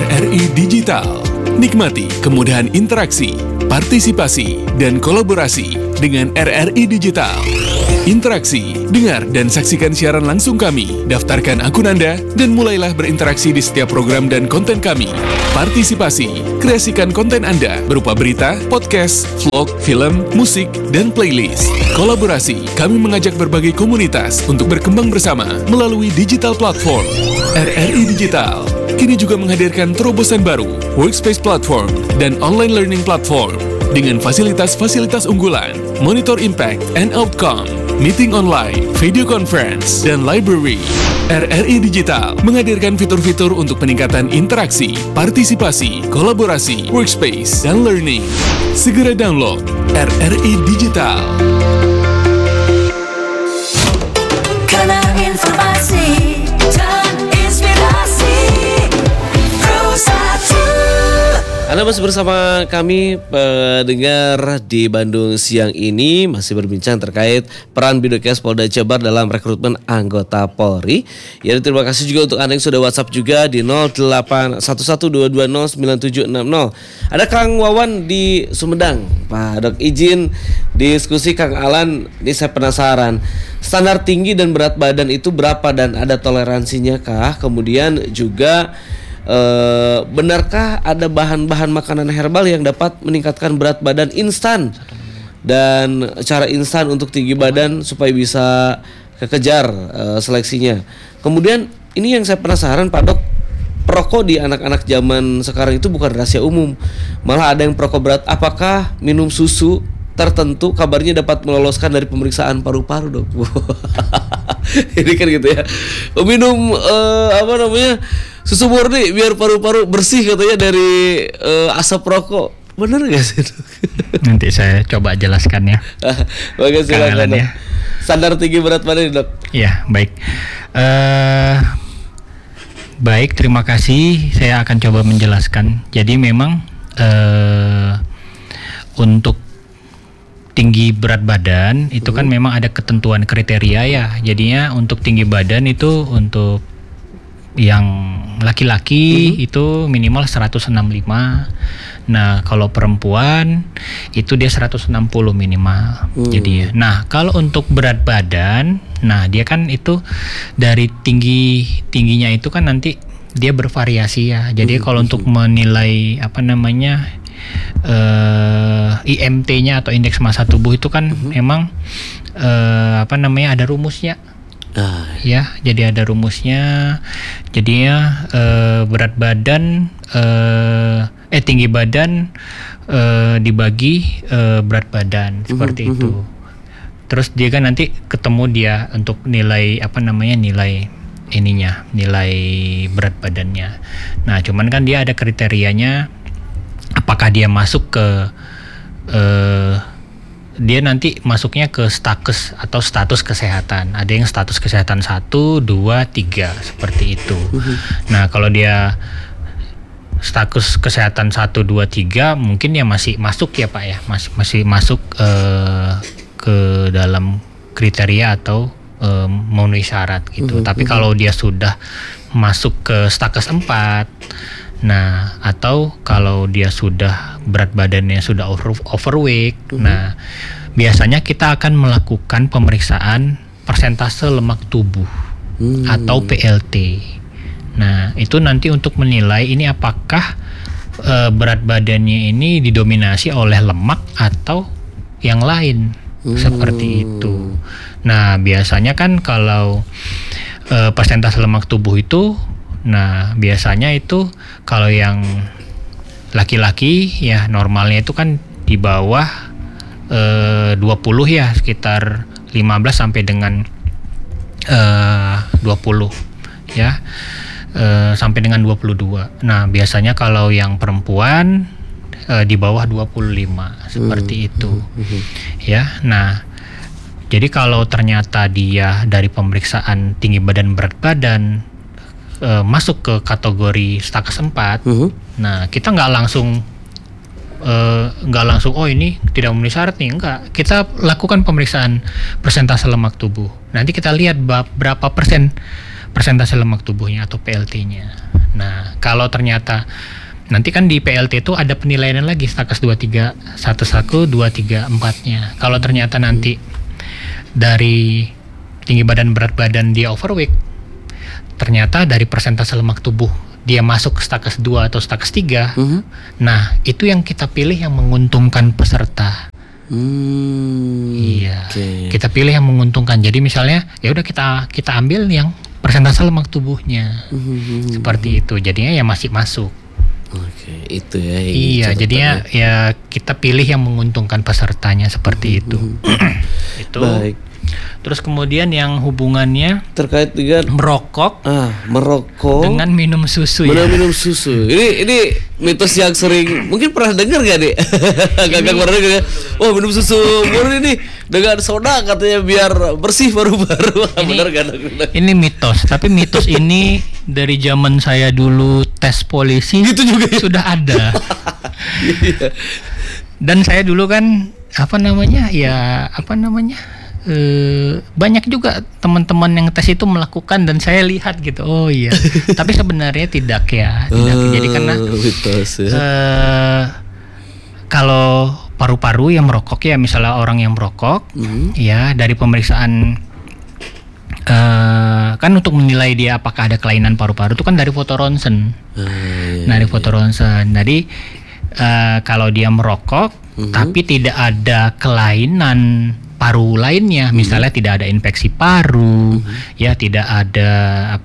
RRI Digital. Nikmati kemudahan interaksi, partisipasi, dan kolaborasi dengan RRI Digital. Interaksi, dengar dan saksikan siaran langsung kami, daftarkan akun Anda, dan mulailah berinteraksi di setiap program dan konten kami. Partisipasi, kreasikan konten Anda berupa berita, podcast, vlog, film, musik, dan playlist. Kolaborasi, kami mengajak berbagai komunitas untuk berkembang bersama melalui digital platform. RRI Digital kini juga menghadirkan terobosan baru, workspace platform, dan online learning platform dengan fasilitas-fasilitas unggulan, monitor impact and outcome, meeting online, video conference, dan library. RRI Digital menghadirkan fitur-fitur untuk peningkatan interaksi, partisipasi, kolaborasi, workspace, dan learning. Segera download RRI Digital. Karena informasi dan inspirasi Pro1. Anda masih bersama kami pendengar di Bandung siang ini, masih berbincang terkait peran Bidokes Polda Jabar dalam rekrutmen anggota Polri. Ya, terima kasih juga untuk Anda yang sudah WhatsApp juga di 081122097060. Ada Kang Wawan di Sumedang. Pak Dok, izin diskusi Kang Alan, ini saya penasaran. Standar tinggi dan berat badan itu berapa dan ada toleransinya kah? Kemudian juga benarkah ada bahan-bahan makanan herbal yang dapat meningkatkan berat badan instan dan cara instan untuk tinggi badan supaya bisa kekejar seleksinya. Kemudian ini yang saya penasaran Pak Dok, perokok di anak-anak zaman sekarang itu bukan rahasia umum, malah ada yang perokok berat. Apakah minum susu tertentu kabarnya dapat meloloskan dari pemeriksaan paru-paru, Dok? Ini kan gitu ya, minum susu murni biar paru-paru bersih katanya dari asap rokok. Bener gak sih, Dok? Nanti saya coba jelaskan ya. Bagus, silakan, Dok. Ya. Standar tinggi berat badan, Dok. Ya, baik. Baik, terima kasih. Saya akan coba menjelaskan. Jadi memang untuk tinggi berat badan itu kan memang ada ketentuan kriteria ya. Jadinya untuk tinggi badan itu untuk yang laki-laki itu minimal 165. Nah, kalau perempuan itu dia 160 minimal. Jadi ya. Nah, kalau untuk berat badan, nah dia kan itu dari tingginya itu kan nanti dia bervariasi ya. Jadi kalau untuk menilai IMT-nya atau indeks massa tubuh itu kan memang ada rumusnya. Ya, jadi ada rumusnya. Jadinya berat badan tinggi badan dibagi berat badan seperti itu. Terus dia kan nanti ketemu dia untuk nilai nilai berat badannya. Nah, cuman kan dia ada kriterianya. Apakah dia masuk ke dia nanti masuknya ke status atau status kesehatan. Ada yang status kesehatan 1, 2, 3 seperti itu. Nah, kalau dia status kesehatan 1, 2, 3 mungkin ya masih masuk ya Pak ya. Masih masuk ke dalam kriteria atau memenuhi syarat gitu. Tapi kalau dia sudah masuk ke status 4, nah, atau kalau dia sudah berat badannya sudah overweight, nah biasanya kita akan melakukan pemeriksaan persentase lemak tubuh atau PLT. Nah, itu nanti untuk menilai ini apakah berat badannya ini didominasi oleh lemak atau yang lain, seperti itu. Nah, biasanya kan kalau persentase lemak tubuh itu, nah biasanya itu kalau yang laki-laki ya normalnya itu kan di bawah 20 ya, sekitar 15 sampai dengan 20 ya, sampai dengan 22. Nah, biasanya kalau yang perempuan di bawah 25 seperti itu. Ya. Nah, jadi kalau ternyata dia dari pemeriksaan tinggi badan berat badan masuk ke kategori status 4, nah kita nggak langsung oh ini tidak memenuhi syarat nih, enggak. Kita lakukan pemeriksaan persentase lemak tubuh. Nanti kita lihat berapa persentase lemak tubuhnya atau PLT-nya. Nah, kalau ternyata nanti kan di PLT itu ada penilaian lagi stakes 23 11 2 3 4-nya. Kalau ternyata nanti dari tinggi badan berat badan dia overweight, ternyata dari persentase lemak tubuh dia masuk ke stakes 2 atau stakes 3. Nah, itu yang kita pilih yang menguntungkan peserta. Iya. Oke. Kita pilih yang menguntungkan. Jadi misalnya ya udah kita ambil yang persentase lemak tubuhnya. Seperti itu. Jadinya ya masih masuk. Oke, itu ya. Iya, jadinya ya kita pilih yang menguntungkan pesertanya seperti itu. Itu. Baik. Terus kemudian yang hubungannya Terkait dengan merokok merokok dengan minum susu ya. minum susu. Ini mitos yang sering mungkin pernah dengar gak nih? Kakak pernah dengar? Oh, minum susu murni nih dengan soda katanya biar bersih paru-paru. Benar gak? Ini mitos, tapi mitos ini dari zaman saya dulu tes polisi Gitu juga ya? sudah ada. Iya. Dan saya dulu kan banyak juga teman-teman yang tes itu melakukan dan saya lihat gitu. Oh iya. Tapi sebenarnya tidak ya. Jadi karena mitos ya. kalau paru-paru yang merokok ya, misalnya orang yang merokok ya, dari pemeriksaan kan untuk menilai dia apakah ada kelainan paru-paru itu kan dari foto ronsen. Dari foto ronsen. Jadi kalau dia merokok tapi tidak ada kelainan paru lainnya, misalnya tidak ada infeksi paru, ya tidak ada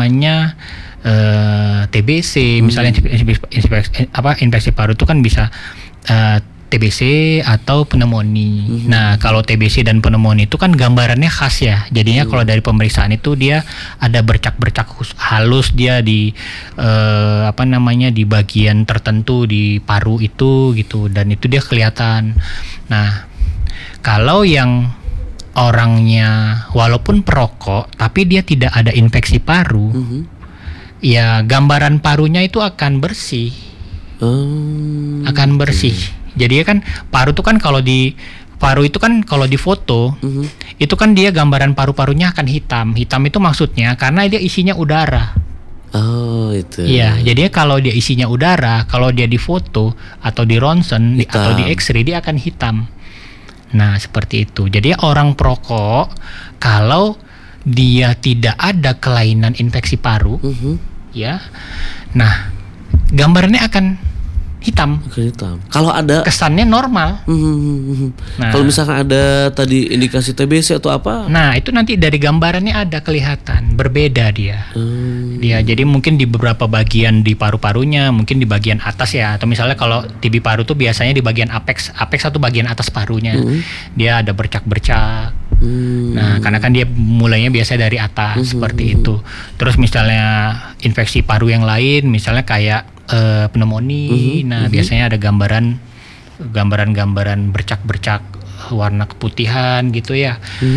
TBC, misalnya infeksi paru itu kan bisa TBC atau pneumonia. Nah, kalau TBC dan pneumonia itu kan gambarannya khas ya. Jadinya kalau dari pemeriksaan itu dia ada bercak-bercak halus dia di di bagian tertentu di paru itu gitu, dan itu dia kelihatan. Nah, kalau yang orangnya walaupun perokok tapi dia tidak ada infeksi paru, ya gambaran parunya itu akan bersih. Akan bersih. Jadi kan paru itu kan kalau di foto itu kan dia gambaran paru-parunya akan hitam. Hitam itu maksudnya karena dia isinya udara. Oh, itu. Iya, jadi kalau dia isinya udara, kalau dia di foto atau di ronsen atau di X-ray dia akan hitam. Nah, seperti itu. Jadi orang perokok kalau dia tidak ada kelainan infeksi paru, ya, nah gambarnya akan hitam. Kalau ada kesannya normal. Nah, kalau misalkan ada tadi indikasi TBC atau apa? Nah, itu nanti dari gambarannya ada kelihatan berbeda dia. Dia jadi mungkin di beberapa bagian di paru-parunya, mungkin di bagian atas ya, atau misalnya kalau TB paru tuh biasanya di bagian apex atau bagian atas parunya. Dia ada bercak-bercak. Nah, karena kan dia mulainya biasanya dari atas seperti itu. Terus misalnya infeksi paru yang lain, misalnya kayak pneumonia. Nah, biasanya ada gambaran bercak-bercak warna keputihan gitu ya.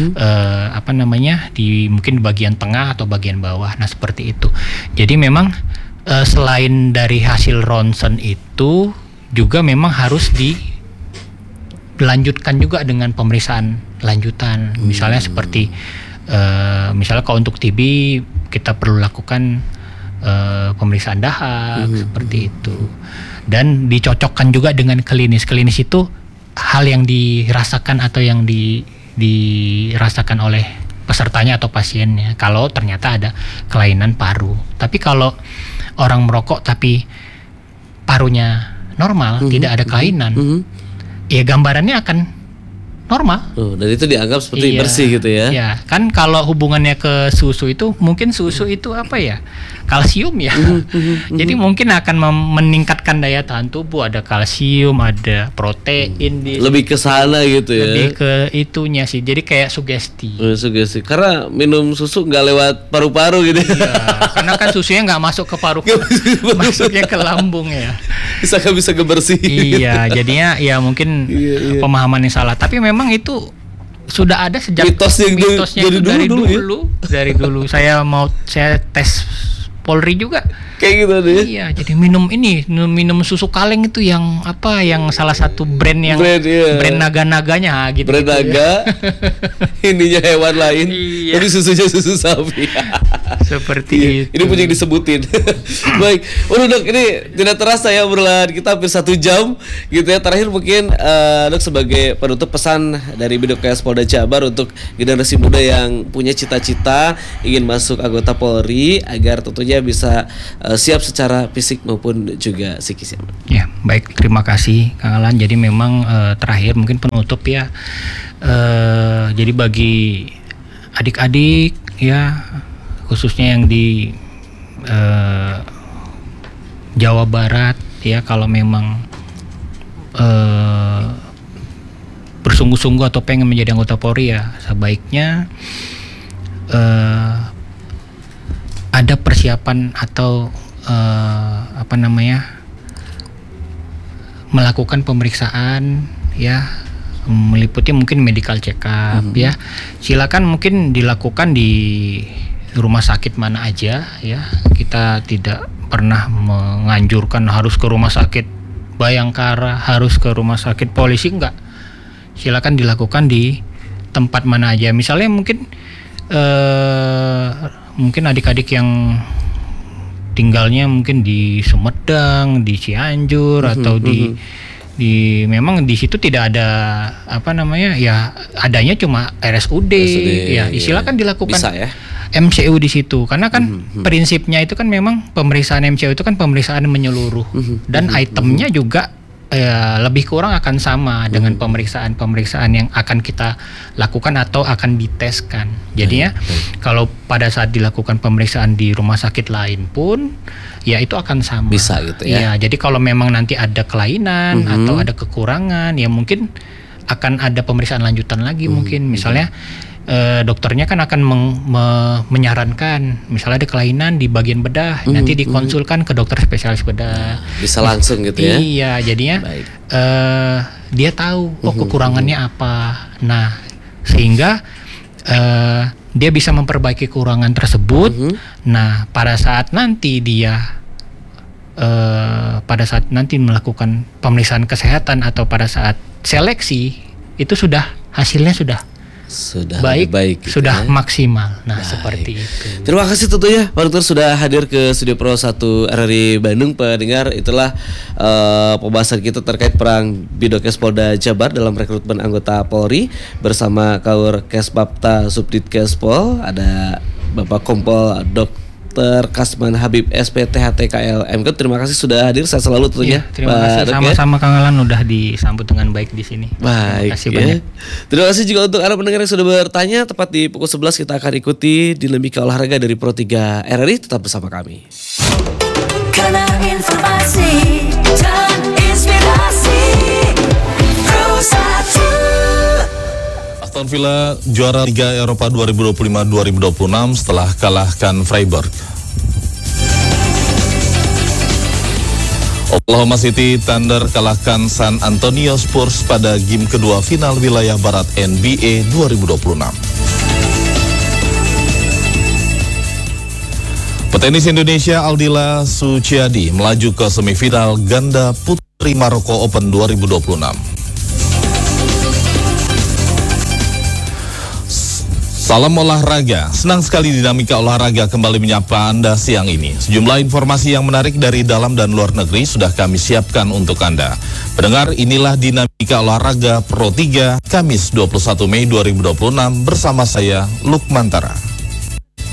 Mungkin di bagian tengah atau bagian bawah. Nah, seperti itu. Jadi memang selain dari hasil ronsen itu juga memang harus dilanjutkan juga dengan pemeriksaan lanjutan. Misalnya seperti misalnya kalau untuk TB kita perlu lakukan pemeriksaan dahak seperti itu, dan dicocokkan juga dengan klinis itu hal yang dirasakan atau yang dirasakan oleh pesertanya atau pasiennya kalau ternyata ada kelainan paru. Tapi kalau orang merokok tapi parunya normal, tidak ada kelainan, ya gambarannya akan normal. Dan itu dianggap seperti bersih gitu ya. Iya, kan kalau hubungannya ke susu itu mungkin susu itu kalsium ya. Jadi mungkin akan meningkatkan daya tahan tubuh, ada kalsium, ada protein lebih ke sana gitu ya. Lebih ke itunya sih. Jadi kayak sugesti. Sugesti. Karena minum susu nggak lewat paru-paru gitu. Iya, karena kan susunya nggak masuk ke paru, masuknya ke lambung ya. Bisa kebersihin. Iya, jadinya ya mungkin pemahaman yang salah. Tapi memang itu sudah ada sejak mitosnya itu dari dulu. Saya tes Polri juga kayak gitu deh. Iya, jadi minum susu kaleng itu yang salah satu brand brand naga-naganya gitu. Brand naga. Ininya hewan lain. Iya. Tapi susunya susu sapi. Seperti itu. Ini punya disebutin. Baik, waduh Dok, ini tidak terasa ya obrolan kita hampir 1 jam gitu ya. Terakhir mungkin Dok sebagai penutup pesan dari Bidokes Polda Jabar untuk generasi muda yang punya cita-cita ingin masuk anggota Polri agar tentunya bisa siap secara fisik maupun juga psikis ya. Ya, baik, terima kasih Kang Alan. Jadi memang terakhir mungkin penutup ya. Jadi bagi adik-adik ya, khususnya yang di Jawa Barat ya, kalau memang bersungguh-sungguh atau pengen menjadi anggota Polri ya, sebaiknya ada persiapan atau melakukan pemeriksaan ya, meliputi mungkin medical check up ya. Silakan mungkin dilakukan di rumah sakit mana aja ya. Kita tidak pernah menganjurkan harus ke rumah sakit Bayangkara, harus ke rumah sakit polisi, enggak. Silakan dilakukan di tempat mana aja. Misalnya mungkin adik-adik yang tinggalnya mungkin di Sumedang, di Cianjur atau di memang di situ tidak ada ya, adanya cuma RSUD ya, silakan dilakukan Bisa ya. MCU di situ, karena kan prinsipnya itu kan memang pemeriksaan MCU itu kan pemeriksaan menyeluruh dan itemnya juga lebih kurang akan sama dengan pemeriksaan yang akan kita lakukan atau akan diteskan. Jadinya kalau pada saat dilakukan pemeriksaan di rumah sakit lain pun ya itu akan sama. Bisa gitu ya. Ya, jadi kalau memang nanti ada kelainan atau ada kekurangan ya mungkin akan ada pemeriksaan lanjutan lagi mungkin. Misalnya dokternya kan akan menyarankan misalnya ada kelainan di bagian bedah, nanti dikonsulkan ke dokter spesialis bedah. Bisa langsung gitu ya. Iya, jadinya dia tahu kekurangannya apa. Nah, sehingga dia bisa memperbaiki kekurangan tersebut. Nah, pada saat nanti dia melakukan pemeriksaan kesehatan atau pada saat seleksi itu hasilnya sudah baik gitu sudah ya. Maksimal. Nah, seperti itu. Terima kasih tentunya Pak Dokter sudah hadir ke Studio Pro 1 RRI Bandung. Pendengar, itulah pembahasan kita terkait perang Bidokes Polda Jabar dalam rekrutmen anggota Polri bersama Kaur Kesbabta Subditkes Pol, ada Bapak Kompol Dr. Kasman Habib SPTHTKL MK. Terima kasih sudah hadir, saya selalu tentunya. Terima kasih sama-sama Kang Alan udah disambut dengan baik di sini. Baik, terima kasih banyak. Terima kasih juga untuk Anda pendengar yang sudah bertanya. Tepat di pukul 11 kita akan ikuti dinamika olahraga dari Pro 3 RRI. Tetap bersama kami. Karena informasi dan inspirasi Pro 1. Aston Villa juara Liga Eropa 2025-2026 setelah kalahkan Freiburg. Oklahoma City Thunder kalahkan San Antonio Spurs pada game kedua final wilayah barat NBA 2026. Petenis Indonesia Aldila Suciadi melaju ke semifinal ganda putri Maroko Open 2026. Salam olahraga, senang sekali dinamika olahraga kembali menyapa Anda siang ini. Sejumlah informasi yang menarik dari dalam dan luar negeri sudah kami siapkan untuk Anda. Pendengar, inilah dinamika olahraga Pro 3 Kamis 21 Mei 2026 bersama saya Lukmantara.